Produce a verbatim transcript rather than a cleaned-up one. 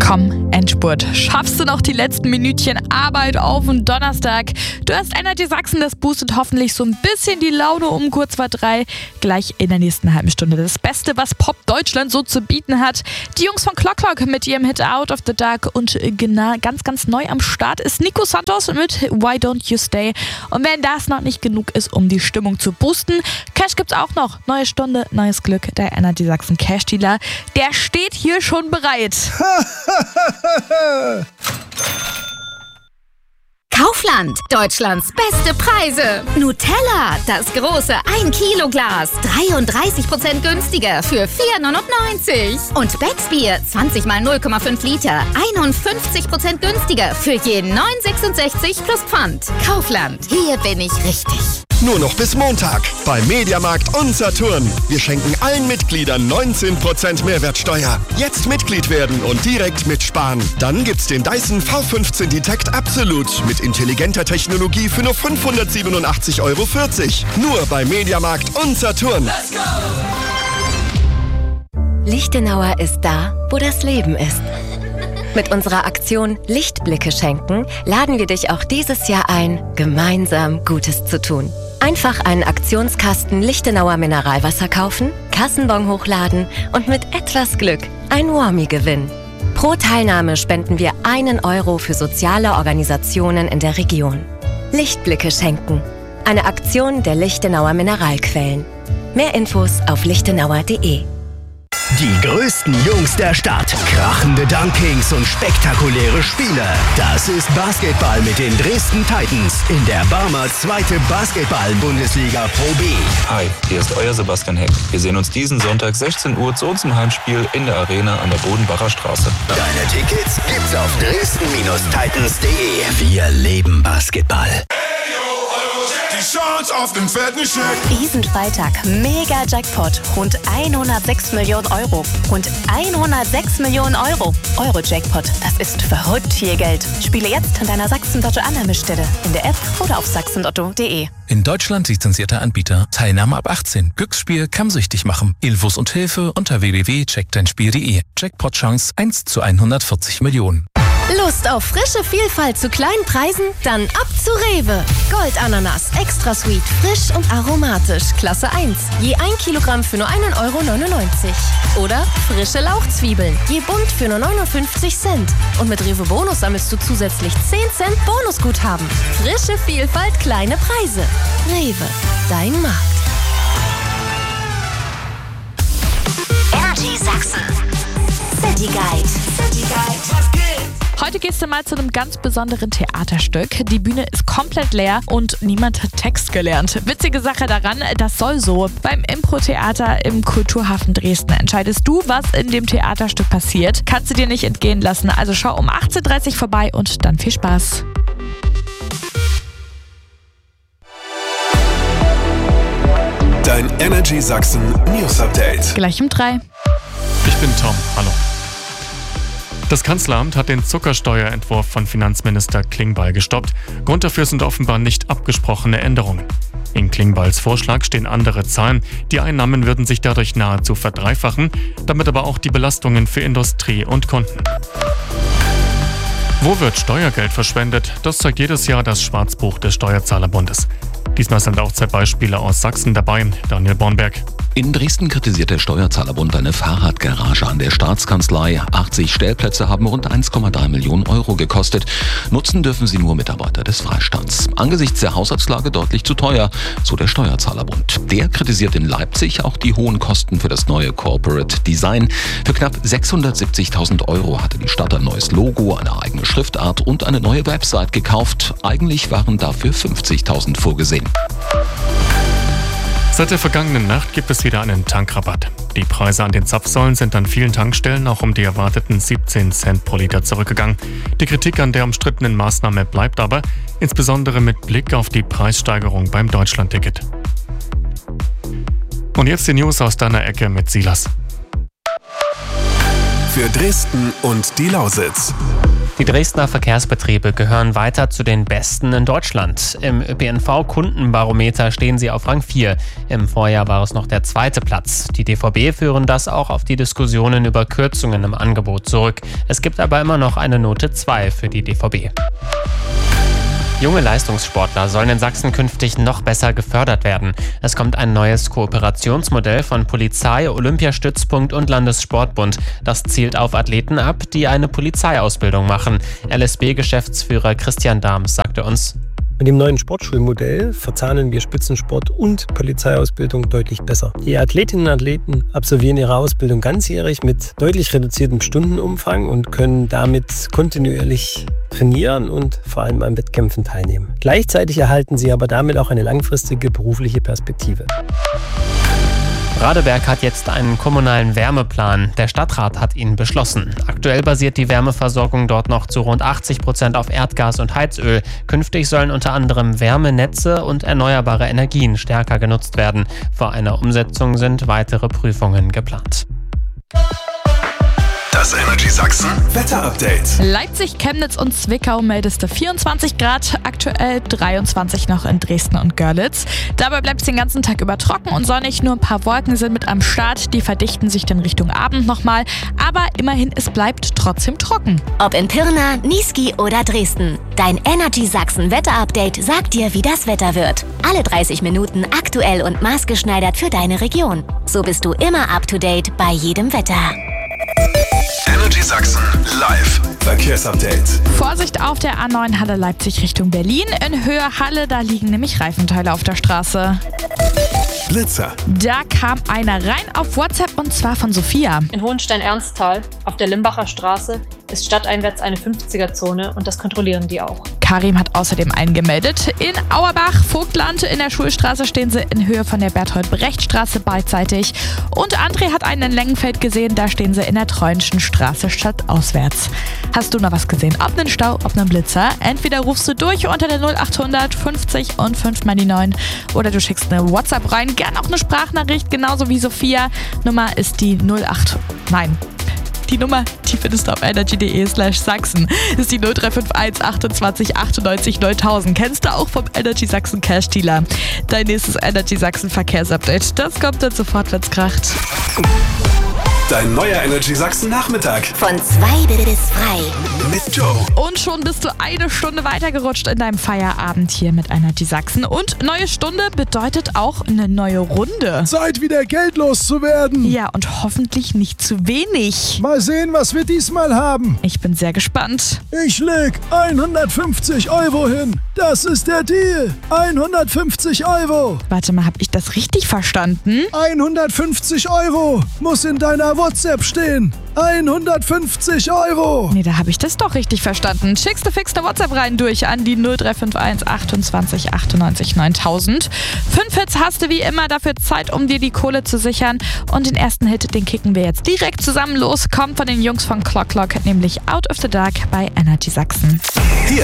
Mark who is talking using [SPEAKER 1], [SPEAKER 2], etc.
[SPEAKER 1] Komm, Endspurt. Schaffst du noch die letzten Minütchen Arbeit auf den Donnerstag? Du hast Energy Sachsen, das boostet hoffentlich so ein bisschen die Laune um kurz vor drei. Gleich in der nächsten halben Stunde das Beste, was Pop Deutschland so zu bieten hat. Die Jungs von Clock Clock mit ihrem Hit Out of the Dark und genau, ganz, ganz neu am Start ist Nico Santos mit Why Don't You Stay. Und wenn das noch nicht genug ist, um die Stimmung zu boosten, Cash gibt's auch noch. Neue Stunde, neues Glück. Der Energy Sachsen Cash Dealer, der steht hier schon bereit.
[SPEAKER 2] Kaufland, Deutschlands beste Preise. Nutella, das große ein Kilo Glas, dreiunddreißig Prozent günstiger für vier neunundneunzig. Und Becksbier, zwanzig mal null Komma fünf Liter, einundfünfzig Prozent günstiger für jeden neun sechsundsechzig plus Pfand. Kaufland, hier bin ich richtig.
[SPEAKER 3] Nur noch bis Montag bei Mediamarkt und Saturn. Wir schenken allen Mitgliedern neunzehn Prozent Mehrwertsteuer. Jetzt Mitglied werden und direkt mitsparen. Dann gibt's den Dyson V fünfzehn Detect Absolute mit intelligenter Technologie für nur fünfhundertsiebenundachtzig Euro vierzig. Nur bei Mediamarkt und Saturn.
[SPEAKER 4] Let's go!
[SPEAKER 5] Lichtenauer ist da, wo das Leben ist. Mit unserer Aktion Lichtblicke schenken laden wir dich auch dieses Jahr ein, gemeinsam Gutes zu tun. Einfach einen Aktionskasten Lichtenauer Mineralwasser kaufen, Kassenbon hochladen und mit etwas Glück ein Warmie gewinnen. Pro Teilnahme spenden wir einen Euro für soziale Organisationen in der Region. Lichtblicke schenken. Eine Aktion der Lichtenauer Mineralquellen. Mehr Infos auf lichtenauer punkt de.
[SPEAKER 6] Die größten Jungs der Stadt, krachende Dunkings und spektakuläre Spiele. Das ist Basketball mit den Dresden Titans in der Barmer zweite Basketball-Bundesliga Pro B.
[SPEAKER 7] Hi, hier ist euer Sebastian Heck. Wir sehen uns diesen Sonntag sechzehn Uhr zu unserem Heimspiel in der Arena an der Bodenbacher Straße.
[SPEAKER 6] Deine Tickets gibt's auf dresden Titans punkt de. Wir leben Basketball.
[SPEAKER 8] Die Chance auf den fetten Scheck.
[SPEAKER 9] Diesen Freitag Mega Jackpot. Rund hundertsechs Millionen Euro. Rund hundertsechs Millionen Euro. Euro-Jackpot. Das ist verrückt viel Geld. Spiele jetzt an deiner Sachsen-Lotto-Annahmestelle. In der App oder auf sachsenlotto punkt de.
[SPEAKER 10] In Deutschland lizenzierter Anbieter. Teilnahme ab achtzehn. Glücksspiel kann süchtig machen. Infos und Hilfe unter w w w punkt check dein spiel punkt de. Jackpot-Chance eins zu hundertvierzig Millionen.
[SPEAKER 9] Lust auf frische Vielfalt zu kleinen Preisen? Dann ab zu Rewe. Goldananas, extra sweet, frisch und aromatisch, Klasse eins. Je ein Kilogramm für nur einen Euro neunundneunzig. Oder frische Lauchzwiebeln, je bunt für nur neunundfünfzig Cent. Und mit Rewe Bonus sammelst du zusätzlich zehn Cent Bonusguthaben. Frische Vielfalt, kleine Preise. Rewe, dein Markt.
[SPEAKER 2] Energy Sachsen. City Guide. City Guide. Was geht?
[SPEAKER 1] Heute gehst du mal zu einem ganz besonderen Theaterstück. Die Bühne ist komplett leer und niemand hat Text gelernt. Witzige Sache daran, das soll so. Beim Impro-Theater im Kulturhafen Dresden entscheidest du, was in dem Theaterstück passiert. Kannst du dir nicht entgehen lassen. Also schau um achtzehn Uhr dreißig vorbei und dann viel Spaß.
[SPEAKER 3] Dein Energy Sachsen News Update.
[SPEAKER 1] Gleich um drei.
[SPEAKER 11] Ich bin Tom. Hallo. Das Kanzleramt hat den Zuckersteuerentwurf von Finanzminister Klingbeil gestoppt. Grund dafür sind offenbar nicht abgesprochene Änderungen. In Klingbeils Vorschlag stehen andere Zahlen. Die Einnahmen würden sich dadurch nahezu verdreifachen, damit aber auch die Belastungen für Industrie und Kunden. Wo wird Steuergeld verschwendet? Das zeigt jedes Jahr das Schwarzbuch des Steuerzahlerbundes. Diesmal sind auch zwei Beispiele aus Sachsen dabei. Daniel Bornberg.
[SPEAKER 12] In Dresden kritisiert der Steuerzahlerbund eine Fahrradgarage an der Staatskanzlei. achtzig Stellplätze haben rund eins Komma drei Millionen Euro gekostet. Nutzen dürfen sie nur Mitarbeiter des Freistaats. Angesichts der Haushaltslage deutlich zu teuer, so der Steuerzahlerbund. Der kritisiert in Leipzig auch die hohen Kosten für das neue Corporate Design. Für knapp sechshundertsiebzigtausend Euro hatte die Stadt ein neues Logo, eine eigene Schriftart und eine neue Website gekauft. Eigentlich waren dafür fünfzigtausend vorgesehen.
[SPEAKER 11] Seit der vergangenen Nacht gibt es wieder einen Tankrabatt. Die Preise an den Zapfsäulen sind an vielen Tankstellen auch um die erwarteten siebzehn Cent pro Liter zurückgegangen. Die Kritik an der umstrittenen Maßnahme bleibt aber, insbesondere mit Blick auf die Preissteigerung beim Deutschlandticket. Und jetzt die News aus deiner Ecke mit Silas.
[SPEAKER 3] Für Dresden und die Lausitz.
[SPEAKER 4] Die Dresdner Verkehrsbetriebe gehören weiter zu den besten in Deutschland. Im Ö P N V-Kundenbarometer stehen sie auf Rang vier. Im Vorjahr war es noch der zweite Platz. Die D V B führen das auch auf die Diskussionen über Kürzungen im Angebot zurück. Es gibt aber immer noch eine Note zwei für die D V B. Junge Leistungssportler sollen in Sachsen künftig noch besser gefördert werden. Es kommt ein neues Kooperationsmodell von Polizei, Olympiastützpunkt und Landessportbund. Das zielt auf Athleten ab, die eine Polizeiausbildung machen. L S B-Geschäftsführer Christian Dahms sagte uns:
[SPEAKER 13] Mit dem neuen Sportschulmodell verzahnen wir Spitzensport und Polizeiausbildung deutlich besser. Die Athletinnen und Athleten absolvieren ihre Ausbildung ganzjährig mit deutlich reduziertem Stundenumfang und können damit kontinuierlich trainieren und vor allem an Wettkämpfen teilnehmen. Gleichzeitig erhalten sie aber damit auch eine langfristige berufliche Perspektive.
[SPEAKER 4] Radeberg hat jetzt einen kommunalen Wärmeplan. Der Stadtrat hat ihn beschlossen. Aktuell basiert die Wärmeversorgung dort noch zu rund achtzig Prozent auf Erdgas und Heizöl. Künftig sollen unter anderem Wärmenetze und erneuerbare Energien stärker genutzt werden. Vor einer Umsetzung sind weitere Prüfungen geplant.
[SPEAKER 3] Das Energy Sachsen Wetter-Update.
[SPEAKER 1] Leipzig, Chemnitz und Zwickau meldeste vierundzwanzig Grad, aktuell dreiundzwanzig noch in Dresden und Görlitz. Dabei bleibt es den ganzen Tag über trocken und sonnig, nur ein paar Wolken sind mit am Start, die verdichten sich dann Richtung Abend nochmal, aber immerhin, es bleibt trotzdem trocken.
[SPEAKER 2] Ob in Pirna, Niesky oder Dresden, dein Energy Sachsen Wetter-Update sagt dir, wie das Wetter wird. Alle dreißig Minuten aktuell und maßgeschneidert für deine Region. So bist du immer up to date bei jedem Wetter.
[SPEAKER 3] Energy Sachsen live Verkehrsupdate.
[SPEAKER 1] Vorsicht auf der A neun Halle Leipzig Richtung Berlin. In Höhe Halle, da liegen nämlich Reifenteile auf der Straße.
[SPEAKER 3] Blitzer.
[SPEAKER 1] Da kam einer rein auf WhatsApp und zwar von Sophia.
[SPEAKER 14] In Hohenstein-Ernsthal auf der Limbacher Straße ist stadteinwärts eine fünfziger-Zone und das kontrollieren die auch.
[SPEAKER 1] Karim hat außerdem eingemeldet. In Auerbach, Vogtland, in der Schulstraße stehen sie in Höhe von der Berthold-Brecht-Straße beidseitig. Und André hat einen in Längenfeld gesehen, da stehen sie in der Treuenschen Straße stadtauswärts. Hast du noch was gesehen? Ob einen Stau, ob einen Blitzer? Entweder rufst du durch unter der null achthundert fünfzig und fünf mal die neun oder du schickst eine WhatsApp rein, gern auch eine Sprachnachricht, genauso wie Sophia. Nummer ist die null acht, nein. Die Nummer, die findest du auf energy.de slash Sachsen. Das ist die null drei fünf eins achtundzwanzig achtundneunzig neuntausend. Kennst du auch vom Energy Sachsen Cash Dealer. Dein nächstes Energy Sachsen Verkehrsupdate. Das kommt dann sofort, wenn's kracht.
[SPEAKER 3] Dein neuer Energy Sachsen Nachmittag.
[SPEAKER 2] Von zwei bis frei.
[SPEAKER 3] Mit Joe.
[SPEAKER 1] Und schon bist du eine Stunde weitergerutscht in deinem Feierabend hier mit Energy Sachsen. Und neue Stunde bedeutet auch eine neue Runde.
[SPEAKER 15] Zeit, wieder Geld loszuwerden.
[SPEAKER 1] Ja, und hoffentlich nicht zu wenig.
[SPEAKER 15] Mal sehen, was wir diesmal haben.
[SPEAKER 1] Ich bin sehr gespannt.
[SPEAKER 15] Ich leg hundertfünfzig Euro hin. Das ist der Deal. hundertfünfzig Euro.
[SPEAKER 1] Warte mal, hab ich das richtig verstanden?
[SPEAKER 15] hundertfünfzig Euro muss in deiner WhatsApp stehen. hundertfünfzig Euro.
[SPEAKER 1] Nee, da habe ich das doch richtig verstanden. Schickst du fix eine WhatsApp rein durch an die null drei fünf eins achtundzwanzig achtundneunzig neuntausend. Fünf Hits hast du wie immer, dafür Zeit, um dir die Kohle zu sichern. Und den ersten Hit, den kicken wir jetzt direkt zusammen los. Kommt von den Jungs von Clock Clock, nämlich Out of the Dark bei Energy Sachsen.
[SPEAKER 3] Hier